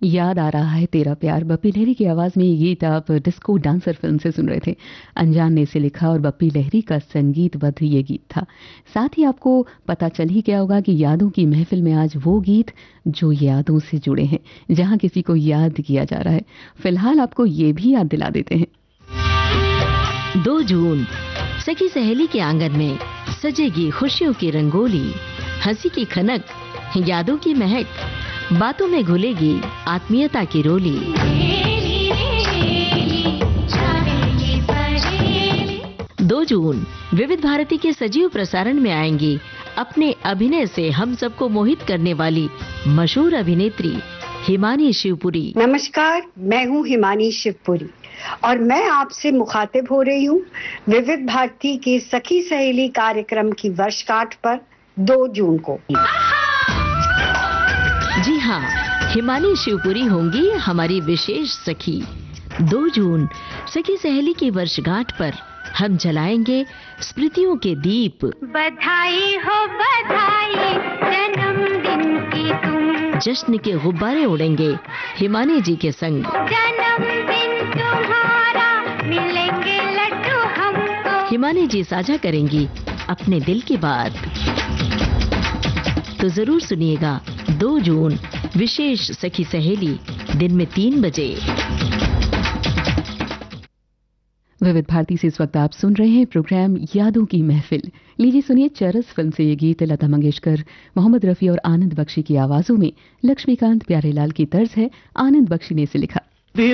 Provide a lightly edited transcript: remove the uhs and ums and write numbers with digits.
याद आ रहा है तेरा प्यार, बप्पी लहरी की आवाज में ये गीत आप डिस्को डांसर फिल्म से सुन रहे थे। अनजान ने इसे लिखा और बप्पी लहरी का संगीतबद्ध ये गीत था। साथ ही आपको पता चल ही गया होगा कि यादों की महफिल में आज वो गीत जो यादों से जुड़े हैं, जहां किसी को याद किया जा रहा है। फिलहाल आपको ये भी याद दिला देते हैं। 2 जून सखी सहेली के आंगन में सजेगी खुशियों की रंगोली, हंसी की खनक, यादों की महक, बातों में घुलेगी आत्मीयता की रोली। 2 जून विविध भारती के सजीव प्रसारण में आएंगी अपने अभिनय से हम सबको मोहित करने वाली मशहूर अभिनेत्री हिमानी शिवपुरी। नमस्कार, मैं हूँ हिमानी शिवपुरी और मैं आपसे मुखातिब हो रही हूँ विविध भारती के सखी सहेली कार्यक्रम की वर्षगांठ पर 2 जून को। जी हाँ, हिमानी शिवपुरी होंगी हमारी विशेष सखी। 2 जून सखी सहेली की वर्षगांठ पर हम जलाएंगे स्मृतियों के दीप। बधाई हो बधाई जन्मदिन की तुम, जश्न के गुब्बारे उड़ेंगे हिमानी जी के संग। जन्मदिन तुम्हारा मिलेंगे लड्डू हमको। हिमानी जी साझा करेंगी अपने दिल की बात। तो जरूर सुनिएगा 2 जून विशेष सखी सहेली, दिन में 3 बजे। विविध भारती से इस वक्त आप सुन रहे हैं प्रोग्राम यादों की महफिल। लीजिए सुनिए चरस फिल्म से ये गीत। लता मंगेशकर, मोहम्मद रफी और आनंद बख्शी की आवाजों में। लक्ष्मीकांत प्यारेलाल की तर्ज है, आनंद बख्शी ने इसे लिखा।